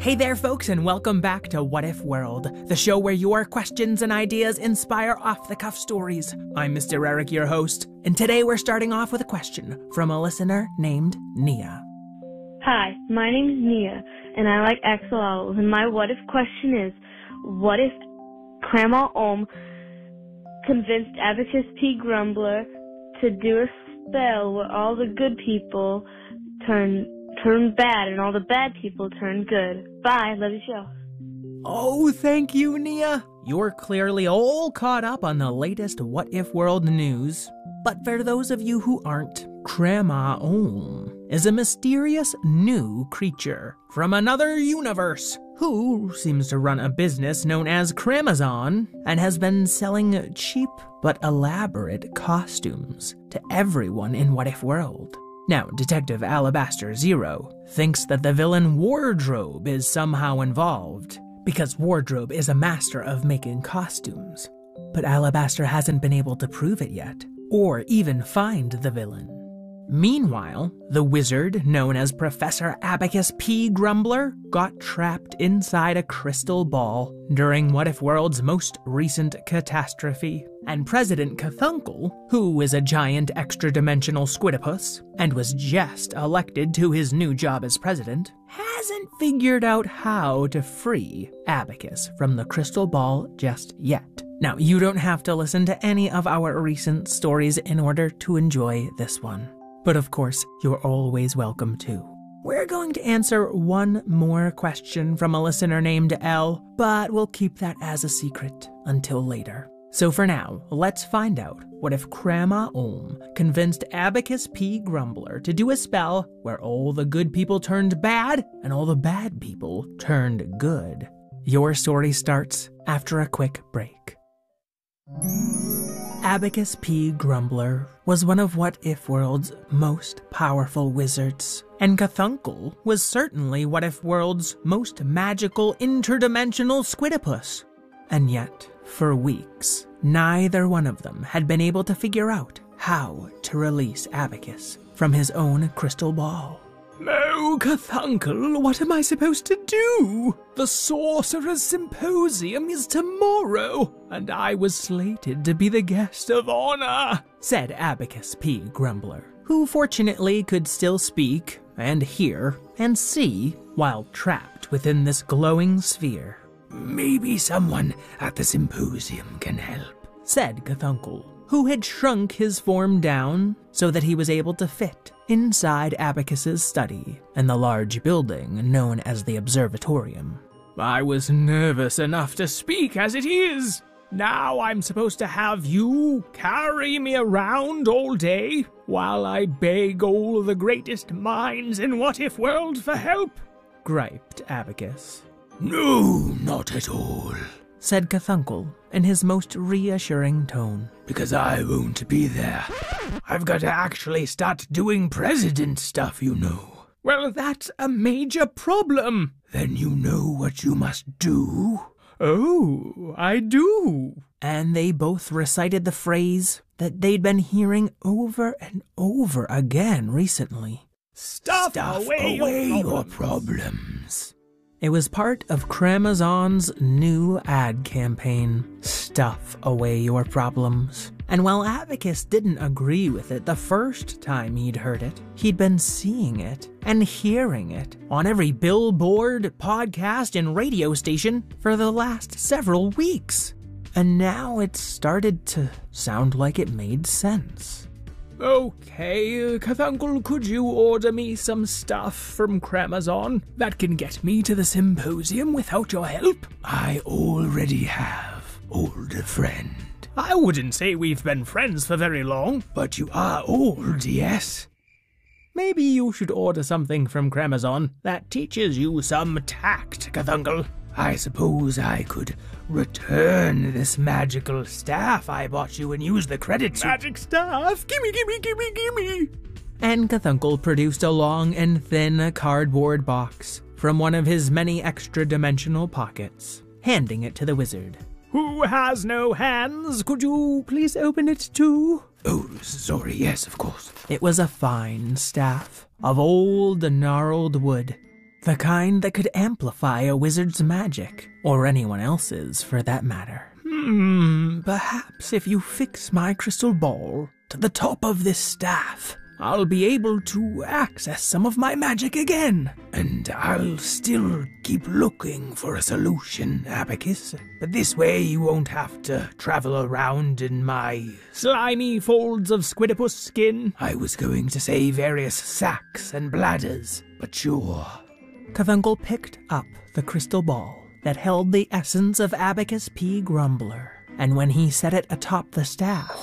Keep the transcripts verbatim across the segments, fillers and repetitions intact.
Hey there, folks, and welcome back to What If World, the show where your questions and ideas inspire off-the-cuff stories. I'm Mister Eric, your host, and today we're starting off with a question from a listener named Nia. Hi, my name's Nia, and I like axolotls, and my what if question is, what if Grandma Ohm convinced Abacus P. Grumbler to do a spell where all the good people turn turn bad and all the bad people turn good? Bye, love your show. Oh, thank you, Nia. You're clearly all caught up on the latest What If World news. But for those of you who aren't, Grandma Ohm is a mysterious new creature from another universe who seems to run a business known as Cramazon and has been selling cheap but elaborate costumes to everyone in What If World. Now, Detective Alabaster Zero thinks that the villain Wardrobe is somehow involved, because Wardrobe is a master of making costumes. But Alabaster hasn't been able to prove it yet, or even find the villain. Meanwhile, the wizard, known as Professor Abacus P. Grumbler, got trapped inside a crystal ball during What If World's most recent catastrophe. And President Cthulhu, who is a giant extra-dimensional squidopus, and was just elected to his new job as president, hasn't figured out how to free Abacus from the crystal ball just yet. Now, you don't have to listen to any of our recent stories in order to enjoy this one. But of course, you're always welcome to. We're going to answer one more question from a listener named Elle, but we'll keep that as a secret until later. So for now, let's find out what if Grandma Ohm convinced Abacus P. Grumbler to do a spell where all the good people turned bad and all the bad people turned good. Your story starts after a quick break. Abacus P. Grumbler was one of What If World's most powerful wizards, and Cthulhu was certainly What If World's most magical interdimensional squidopus. And yet, for weeks, neither one of them had been able to figure out how to release Abacus from his own crystal ball. Oh, Cthulhu, what am I supposed to do? The Sorcerer's Symposium is tomorrow, and I was slated to be the guest of honor, said Abacus P. Grumbler, who fortunately could still speak and hear and see while trapped within this glowing sphere. Maybe someone at the symposium can help, said Cthulhu, who had shrunk his form down so that he was able to fit inside Abacus's study in the large building known as the Observatorium. I was nervous enough to speak as it is. Now I'm supposed to have you carry me around all day while I beg all the greatest minds in What If World for help, griped Abacus. No, not at all, said Cthulhu in his most reassuring tone. Because I won't be there. I've got to actually start doing president stuff, you know. Well, that's a major problem. Then you know what you must do? Oh, I do. And they both recited the phrase that they'd been hearing over and over again recently. Stuff, Stuff away, away your, your problems. It was part of Cramazon's new ad campaign, Stuff Away Your Problems. And while Abacus didn't agree with it the first time he'd heard it, he'd been seeing it and hearing it on every billboard, podcast, and radio station for the last several weeks. And now it started to sound like it made sense. Okay, Cthulhu, could you order me some stuff from Cramazon that can get me to the symposium without your help? I already have, old friend. I wouldn't say we've been friends for very long, but you are old, yes? Maybe you should order something from Cramazon that teaches you some tact, Cthulhu. I suppose I could return this magical staff I bought you and use the credits. Magic staff? Gimme, gimme, gimme, gimme! And Cthulhu produced a long and thin cardboard box from one of his many extra-dimensional pockets, handing it to the wizard. Who has no hands? Could you please open it too? Oh, sorry, yes, of course. It was a fine staff of old gnarled wood, The kind that could amplify a wizard's magic, or anyone else's for that matter. Hmm, perhaps if you fix my crystal ball to the top of this staff, I'll be able to access some of my magic again. And I'll still keep looking for a solution, Abacus. But this way you won't have to travel around in my slimy folds of Squidopus skin. I was going to say various sacks and bladders, but sure. Cavuncle picked up the crystal ball that held the essence of Abacus P. Grumbler, and when he set it atop the staff,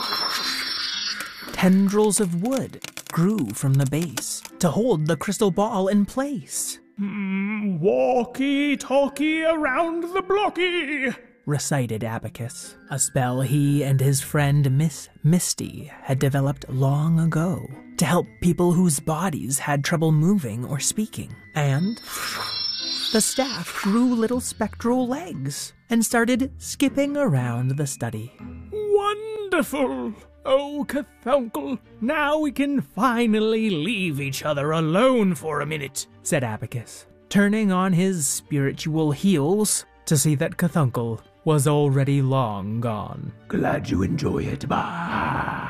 tendrils of wood grew from the base to hold the crystal ball in place. Mm, walkie-talkie around the blocky, recited Abacus, a spell he and his friend Miss Misty had developed long ago to help people whose bodies had trouble moving or speaking. And the staff grew little spectral legs and started skipping around the study. Wonderful! Oh, Cavuncle, now we can finally leave each other alone for a minute, said Abacus, turning on his spiritual heels to see that Cavuncle was already long gone. Glad you enjoy it. Bye.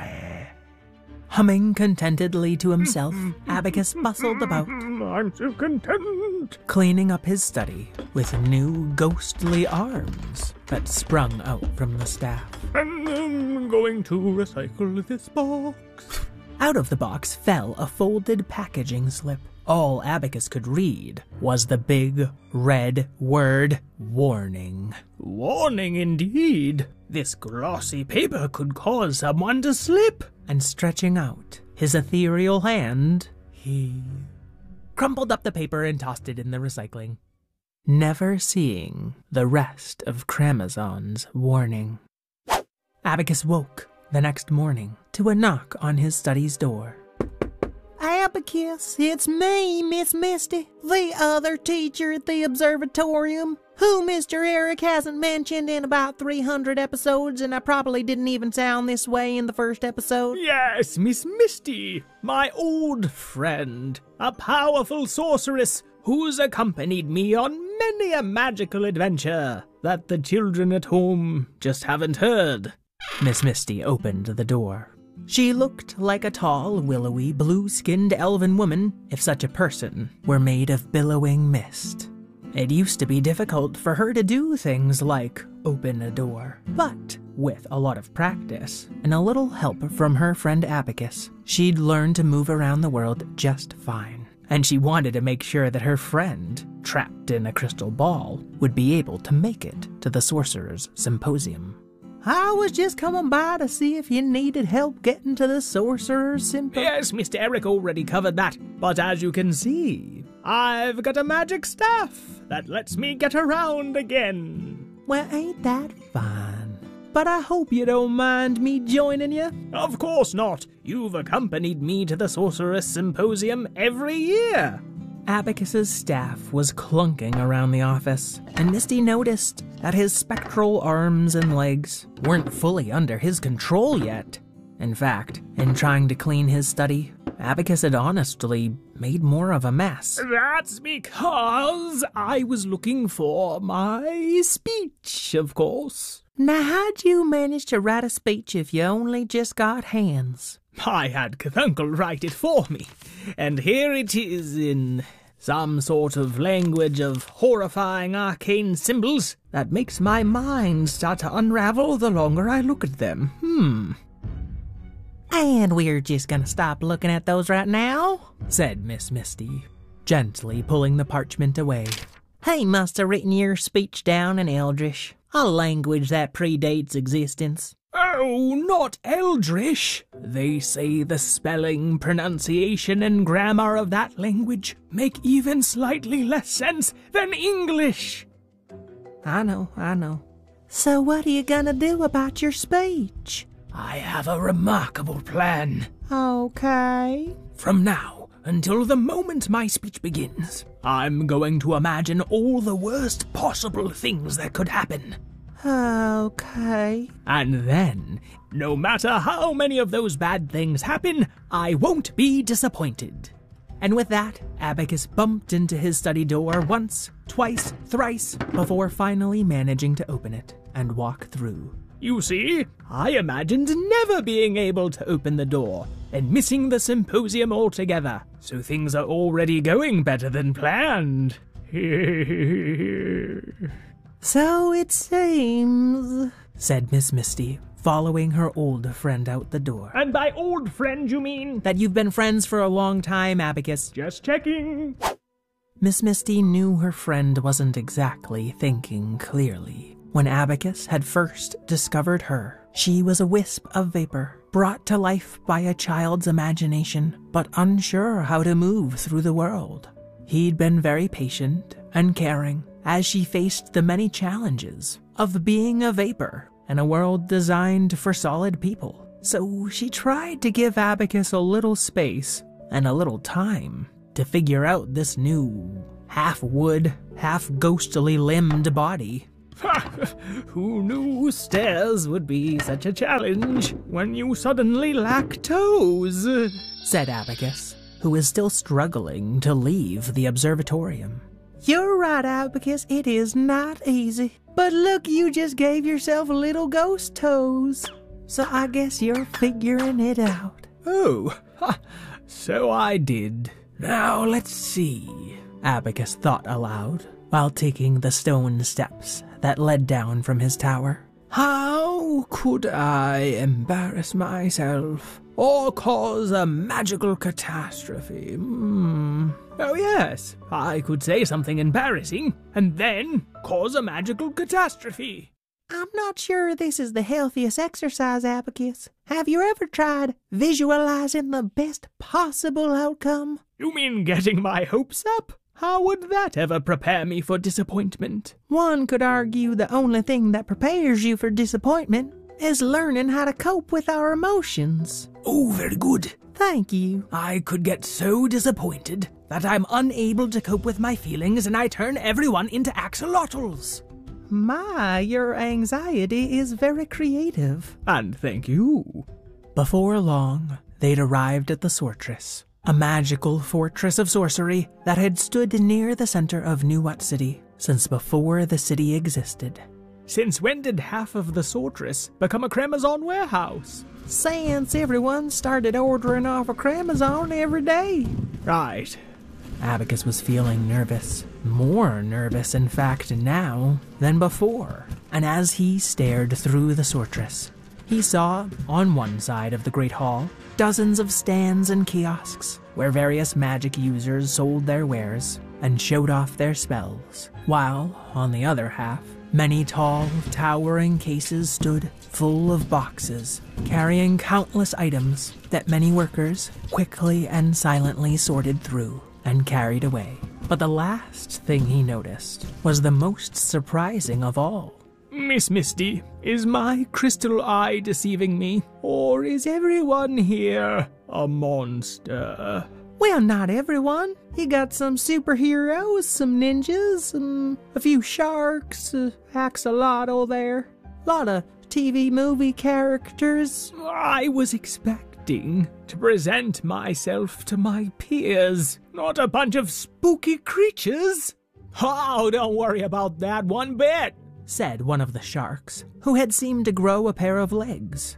Humming contentedly to himself, Abacus bustled about, I'm so content, cleaning up his study with new ghostly arms that sprung out from the staff. And I'm going to recycle this box. Out of the box fell a folded packaging slip. All Abacus could read was the big red word, warning. Warning indeed. This glossy paper could cause someone to slip. And stretching out his ethereal hand, he crumpled up the paper and tossed it in the recycling, never seeing the rest of Cramazon's warning. Abacus woke the next morning to a knock on his study's door. Abacus, it's me, Miss Misty, the other teacher at the observatorium, who Mister Eric hasn't mentioned in about three hundred episodes, and I probably didn't even sound this way in the first episode. Yes, Miss Misty, my old friend, a powerful sorceress who's accompanied me on many a magical adventure that the children at home just haven't heard. Miss Misty opened the door. She looked like a tall, willowy, blue-skinned elven woman, if such a person were made of billowing mist. It used to be difficult for her to do things like open a door, but with a lot of practice and a little help from her friend Abacus, she'd learn to move around the world just fine. And she wanted to make sure that her friend, trapped in a crystal ball, would be able to make it to the Sorcerer's Symposium. I was just coming by to see if you needed help getting to the Sorcerer's Symposium. Yes, Mister Eric already covered that, but as you can see, I've got a magic staff that lets me get around again. Well, ain't that fine? But I hope you don't mind me joining you. Of course not. You've accompanied me to the Sorcerer's Symposium every year. Abacus's staff was clunking around the office, and Misty noticed that his spectral arms and legs weren't fully under his control yet. In fact, in trying to clean his study, Abacus had honestly made more of a mess. That's because I was looking for my speech, of course. Now, how'd you manage to write a speech if you only just got hands? I had Cavuncle write it for me, and here it is in some sort of language of horrifying arcane symbols that makes my mind start to unravel the longer I look at them. Hmm. And we're just gonna stop looking at those right now, said Miss Misty, gently pulling the parchment away. He must have written your speech down in Eldritch, a language that predates existence. Oh, not Eldritch. They say the spelling, pronunciation, and grammar of that language make even slightly less sense than English. I know, I know. So what are you gonna do about your speech? I have a remarkable plan. Okay. From now until the moment my speech begins, I'm going to imagine all the worst possible things that could happen. Okay. And then, no matter how many of those bad things happen, I won't be disappointed. And with that, Abacus bumped into his study door once, twice, thrice, before finally managing to open it and walk through. You see, I imagined never being able to open the door and missing the symposium altogether, so things are already going better than planned. So it seems, said Miss Misty, following her old friend out the door. And by old friend, you mean? That you've been friends for a long time, Abacus. Just checking. Miss Misty knew her friend wasn't exactly thinking clearly. When Abacus had first discovered her, she was a wisp of vapor, brought to life by a child's imagination, but unsure how to move through the world. He'd been very patient and caring as she faced the many challenges of being a vapor in a world designed for solid people. So she tried to give Abacus a little space and a little time to figure out this new half-wood, half-ghostly limbed body. Who knew stairs would be such a challenge when you suddenly lack toes? Said Abacus, who was still struggling to leave the observatorium. You're right, Abacus, it is not easy. But look, you just gave yourself little ghost toes. So I guess you're figuring it out. Oh, ha, so I did. Now let's see, Abacus thought aloud, while taking the stone steps that led down from his tower. How could I embarrass myself or cause a magical catastrophe? Hmm. Oh yes, I could say something embarrassing and then cause a magical catastrophe. I'm not sure this is the healthiest exercise, Abacus. Have you ever tried visualizing the best possible outcome? You mean getting my hopes up? How would that ever prepare me for disappointment? One could argue the only thing that prepares you for disappointment is learning how to cope with our emotions. Oh, very good. Thank you. I could get so disappointed that I'm unable to cope with my feelings and I turn everyone into axolotls. My, your anxiety is very creative. And thank you. Before long, they'd arrived at the Sortress, a magical fortress of sorcery that had stood near the center of Nuwat City since before the city existed. Since when did half of the Sortress become a Cremazon warehouse? Since everyone started ordering off a Cremazon every day. Right. Abacus was feeling nervous. More nervous, in fact, now than before. And as he stared through the Sortress, he saw, on one side of the Great Hall, dozens of stands and kiosks where various magic users sold their wares and showed off their spells, while, on the other half, many tall, towering cases stood full of boxes, carrying countless items that many workers quickly and silently sorted through and carried away. But the last thing he noticed was the most surprising of all. Miss Misty, is my crystal eye deceiving me? Or is everyone here a monster? Well, not everyone. You got some superheroes, some ninjas, um, a few sharks, uh, axolotl there. A lot of T V movie characters. I was expecting to present myself to my peers, not a bunch of spooky creatures. Oh, don't worry about that one bit, said one of the sharks, who had seemed to grow a pair of legs.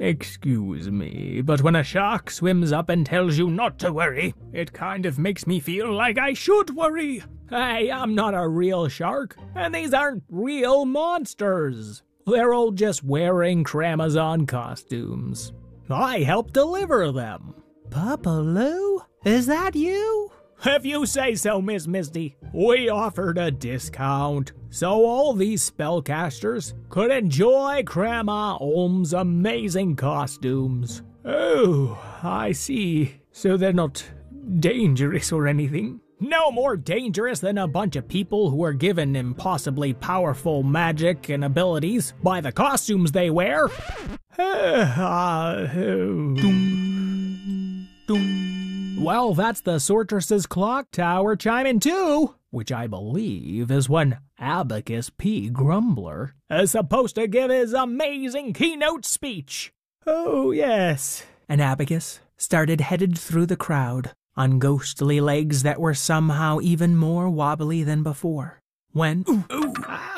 Excuse me, but when a shark swims up and tells you not to worry, it kind of makes me feel like I should worry. Hey, I'm not a real shark, and these aren't real monsters. They're all just wearing Cremazon costumes. I helped deliver them. Papa Lou? Is that you? If you say so, Miss Misty. We offered a discount, so all these spellcasters could enjoy Crema Olm's amazing costumes. Oh, I see. So they're not dangerous or anything? No more dangerous than a bunch of people who are given impossibly powerful magic and abilities by the costumes they wear. Well, that's the Sortress's clock tower chiming too, which I believe is when Abacus P. Grumbler is supposed to give his amazing keynote speech. Oh, yes. And Abacus started headed through the crowd on ghostly legs that were somehow even more wobbly than before. When... Ooh, ooh,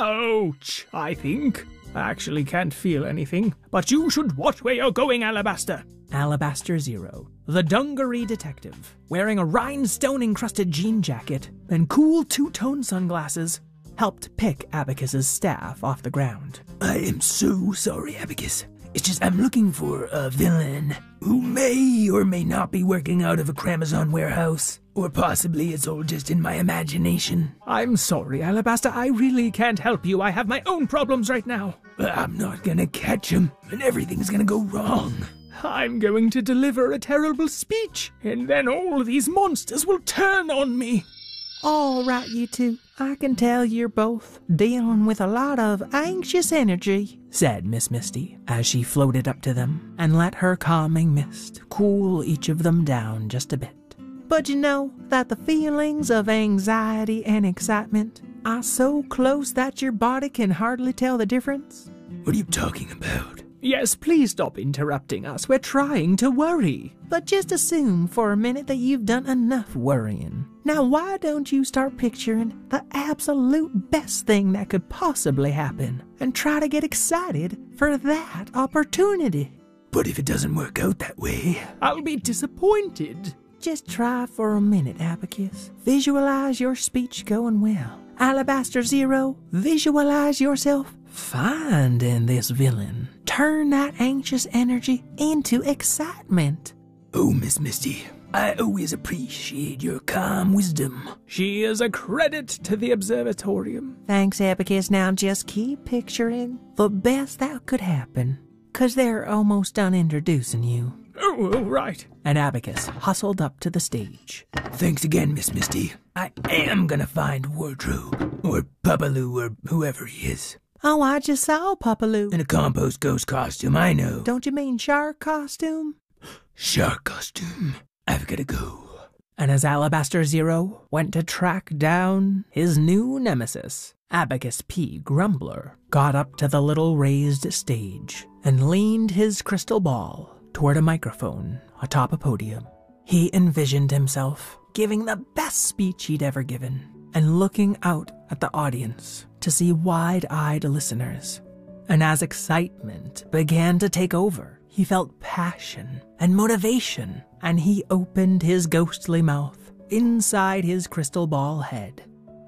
ouch, I think. I actually can't feel anything, but you should watch where you're going, Alabaster. Alabaster Zero, the dungaree detective, wearing a rhinestone-encrusted jean jacket and cool two-tone sunglasses, helped pick Abacus's staff off the ground. I am so sorry, Abacus. It's just I'm looking for a villain who may or may not be working out of a Cramazon warehouse, or possibly it's all just in my imagination. I'm sorry, Alabaster. I really can't help you. I have my own problems right now. But I'm not gonna catch him, and everything's gonna go wrong. I'm going to deliver a terrible speech, and then all these monsters will turn on me. All right, you two. I can tell you're both dealing with a lot of anxious energy, said Miss Misty as she floated up to them and let her calming mist cool each of them down just a bit. But you know that the feelings of anxiety and excitement are so close that your body can hardly tell the difference? What are you talking about? Yes, please stop interrupting us. We're trying to worry. But just assume for a minute that you've done enough worrying. Now why don't you start picturing the absolute best thing that could possibly happen and try to get excited for that opportunity? But if it doesn't work out that way, I'll be disappointed. Just try for a minute, Abacus. Visualize your speech going well. Alabaster Zero, visualize yourself finding this villain. Turn that anxious energy into excitement. Oh, Miss Misty, I always appreciate your calm wisdom. She is a credit to the observatorium. Thanks, Abacus. Now just keep picturing the best that could happen, 'cause they're almost done introducing you. Oh, oh, right. And Abacus hustled up to the stage. Thanks again, Miss Misty. I am gonna find Wardrobe, or Papaloo, or whoever he is. Oh, I just saw Papaloo. In a compost ghost costume, I know. Don't you mean shark costume? Shark costume. I've gotta go. And as Alabaster Zero went to track down his new nemesis, Abacus P. Grumbler got up to the little raised stage and leaned his crystal ball toward a microphone atop a podium. He envisioned himself giving the best speech he'd ever given and looking out at the audience to see wide-eyed listeners. And as excitement began to take over, he felt passion and motivation, and he opened his ghostly mouth inside his crystal ball head.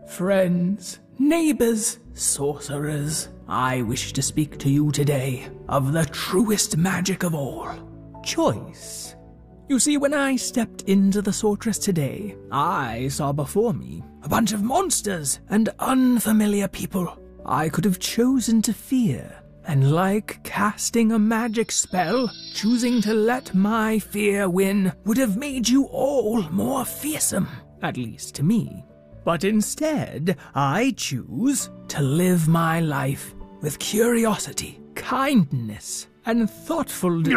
Friends, neighbors, sorcerers, I wish to speak to you today of the truest magic of all, choice. You see, when I stepped into the sortress today, I saw before me a bunch of monsters and unfamiliar people I could have chosen to fear. And like casting a magic spell, choosing to let my fear win would have made you all more fearsome, at least to me. But instead, I choose to live my life with curiosity, kindness, and thoughtfulness.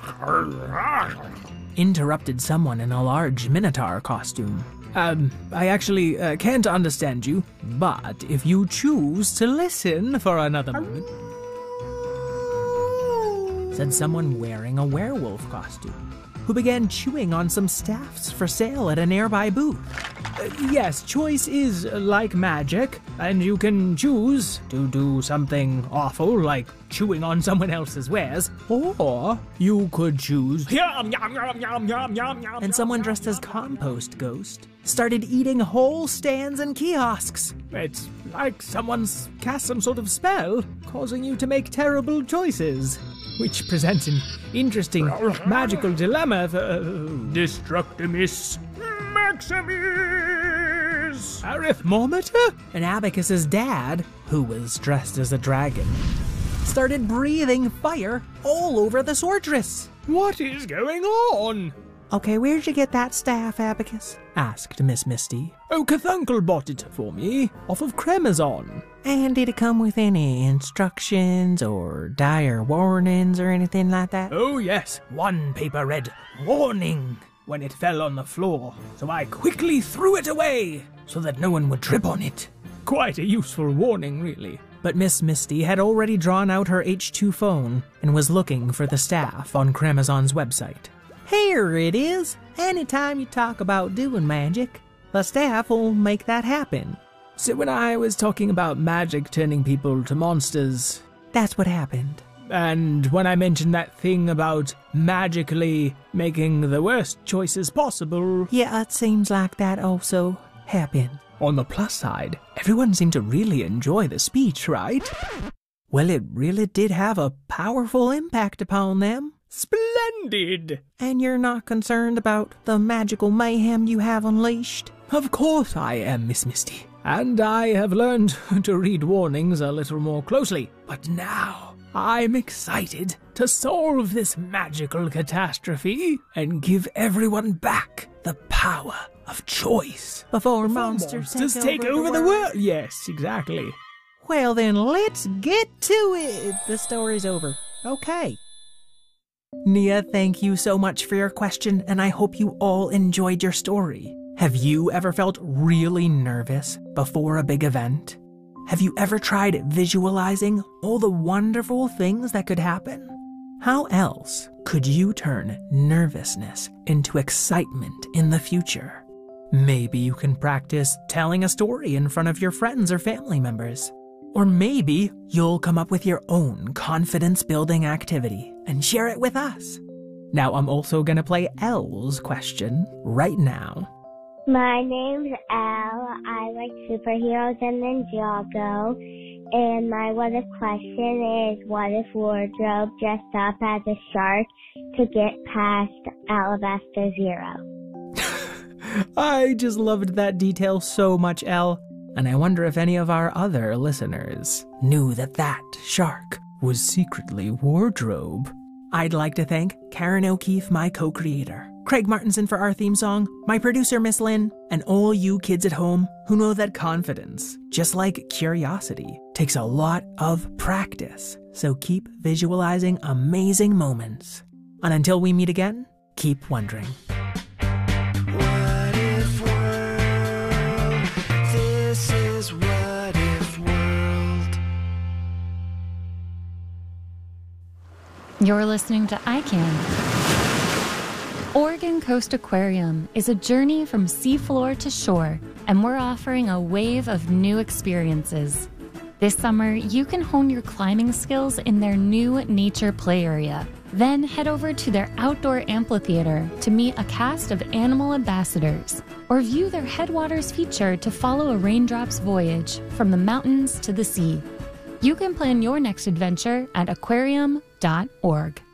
Interrupted someone in a large Minotaur costume. Um, I actually uh, can't understand you, but if you choose to listen for another moment, said someone wearing a werewolf costume, who began chewing on some staffs for sale at a nearby booth. Uh, yes, choice is uh, like magic, and you can choose to do something awful, like chewing on someone else's wares, or you could choose... And someone dressed as Compost Ghost started eating whole stands and kiosks. It's like someone's cast some sort of spell, causing you to make terrible choices, which presents an interesting magical dilemma for... Uh, Destructimus Maximus Arithmometer? And Abacus's dad, who was dressed as a dragon, started breathing fire all over the sortress. What is going on? Okay, where'd you get that staff, Abacus? Asked Miss Misty. Oh, Cthulhu bought it for me, off of Cramazon. And did it come with any instructions or dire warnings or anything like that? Oh yes, one paper read, "Warning," when it fell on the floor, so I quickly threw it away, so that no one would trip on it. Quite a useful warning, really. But Miss Misty had already drawn out her H two phone and was looking for the staff on Cramazon's website. Here it is. Anytime you talk about doing magic, the staff will make that happen. So when I was talking about magic turning people to monsters, That's what happened. and when I mentioned that thing about magically making the worst choices possible, Yeah, it seems like that also happened. on the plus side, everyone seemed to really enjoy the speech, right? Well, it really did have a powerful impact upon them. Splendid! And you're not concerned about the magical mayhem you have unleashed? Of course I am, Miss Misty. And I have learned to read warnings a little more closely. But now, I'm excited to solve this magical catastrophe and give everyone back the power of choice. Before monsters, Monsters take over the world. Yes, exactly. Well, then let's get to it. The story's over. Okay. Nia, thank you so much for your question, and I hope you all enjoyed your story. Have you ever felt really nervous before a big event? Have you ever tried visualizing all the wonderful things that could happen? How else could you turn nervousness into excitement in the future? Maybe you can practice telling a story in front of your friends or family members. Or maybe you'll come up with your own confidence-building activity and share it with us. Now I'm also gonna play Elle's question right now. My name's Elle. I like superheroes and Ninjago. And my what if question is, what if Wardrobe dressed up as a shark to get past Alabaster Zero? I just loved that detail so much, Elle. And I wonder if any of our other listeners knew that that shark was secretly Wardrobe. I'd like to thank Karen O'Keefe, my co-creator, Craig Martinson for our theme song, my producer, Miss Lynn, and all you kids at home who know that confidence, just like curiosity, takes a lot of practice. So keep visualizing amazing moments. And until we meet again, keep wondering. What if world? This is What If World. You're listening to I Can. Oregon Coast Aquarium is a journey from seafloor to shore, and we're offering a wave of new experiences. This summer, you can hone your climbing skills in their new nature play area. Then head over to their outdoor amphitheater to meet a cast of animal ambassadors, or view their Headwaters feature to follow a raindrop's voyage from the mountains to the sea. You can plan your next adventure at aquarium dot org.